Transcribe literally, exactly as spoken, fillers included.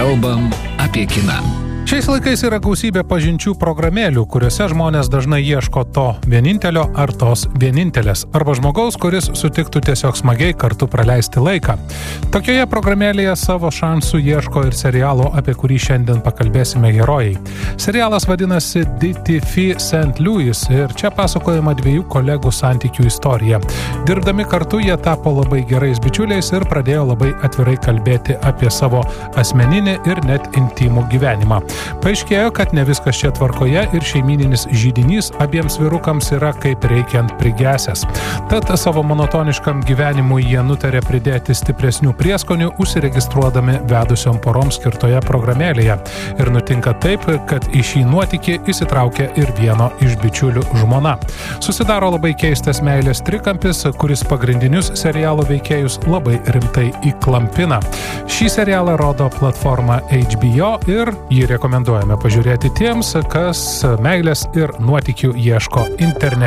Kalbam apie kiną. Šiais laikais yra gausybė pažinčių programėlių, kuriuose žmonės dažnai ieško to vienintelio ar tos vienintelės, arba žmogaus, kuris sutiktų tiesiog smagiai kartu praleisti laiką. Tokioje programėlėje savo šansų ieško ir serialo, apie kurį šiandien pakalbėsime herojai. Serialas vadinasi D T F Saint Louis ir čia pasakojama dviejų kolegų santykių istorija. Dirbdami kartu jie tapo labai gerais bičiuliais ir pradėjo labai atvirai kalbėti apie savo asmeninį ir net intimų gyvenimą. Paaiškėjo, kad ne viskas čia tvarkoje ir šeimyninis židinys abiems vyrukams yra kaip reikiant prigesęs. Tad savo monotoniškam gyvenimui jie nutarė pridėti stipresnių prieskonių, užsiregistruodami vedusiom poroms skirtoje programėlėje. Ir nutinka taip, kad į šį nuotykį įsitraukia ir vieno iš bičiulių žmona. Susidaro labai keistas meilės trikampis, kuris pagrindinius serialo veikėjus labai rimtai įklampina. Šį serialą rodo platforma H B O ir jį rekomenduojame pažiūrėti tiems, kas meilės ir nuotykių ieško internete.